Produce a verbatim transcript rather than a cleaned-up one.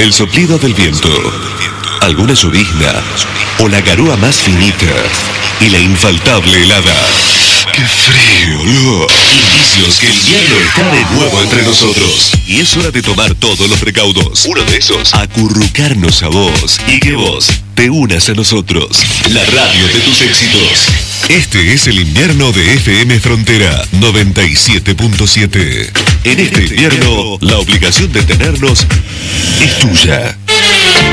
el soplido del viento, alguna llovizna o la garúa más finita y la infaltable helada. ¡Qué frío, loco! Indicios que el invierno está de nuevo entre nosotros. Y es hora de tomar todos los recaudos. Uno de esos, acurrucarnos a vos y que vos te unas a nosotros. La radio de tus éxitos. Este es el invierno de F M Frontera noventa y siete punto siete. En este invierno, la obligación de tenernos es tuya.